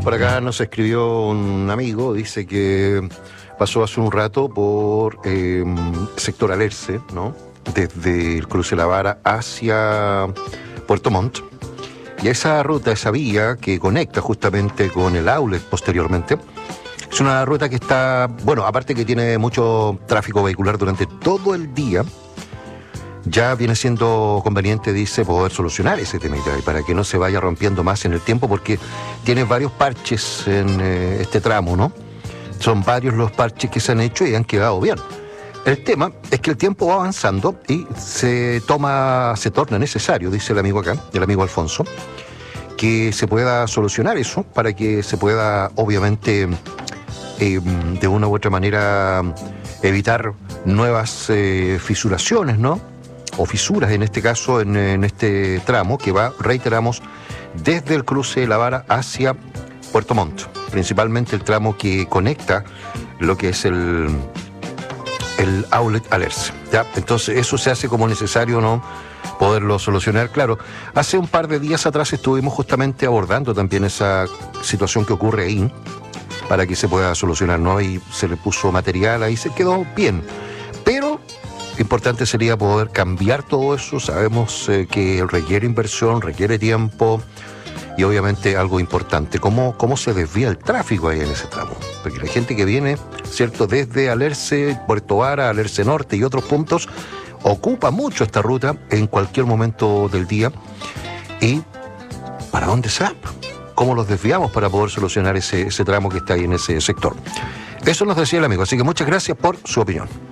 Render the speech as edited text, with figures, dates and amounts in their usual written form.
Por acá nos escribió un amigo, dice que pasó hace un rato por sector Alerce, ¿no? Desde el cruce La Vara hacia Puerto Montt. Y esa ruta, esa vía que conecta justamente con el outlet posteriormente, es una ruta que está, bueno, aparte que tiene mucho tráfico vehicular durante todo el día, ya viene siendo conveniente, dice, poder solucionar ese temita y para que no se vaya rompiendo más en el tiempo, porque tiene varios parches en este tramo, ¿no? Son varios los parches que se han hecho y han quedado bien. El tema es que el tiempo va avanzando y se torna necesario, dice el amigo acá, el amigo Alfonso, que se pueda solucionar eso para que se pueda, obviamente, de una u otra manera, evitar nuevas fisuraciones, ¿no? O fisuras en este caso, en este tramo que va, reiteramos, desde el cruce de La Vara hacia Puerto Montt, principalmente el tramo que conecta lo que es el outlet Alerce, ¿ya? Entonces eso se hace como necesario, ¿no?, poderlo solucionar. Claro, hace un par de días atrás estuvimos justamente abordando también esa situación que ocurre ahí para que se pueda solucionar, ¿no? Y se le puso material, ahí se quedó bien, pero importante sería poder cambiar todo eso. Sabemos que requiere inversión, requiere tiempo y obviamente algo importante, cómo se desvía el tráfico ahí en ese tramo. Porque la gente que viene, ¿cierto?, desde Alerce, Puerto Vara, Alerce Norte y otros puntos, ocupa mucho esta ruta en cualquier momento del día. ¿Y para dónde se va? ¿Cómo los desviamos para poder solucionar ese tramo que está ahí en ese sector? Eso nos decía el amigo, así que muchas gracias por su opinión.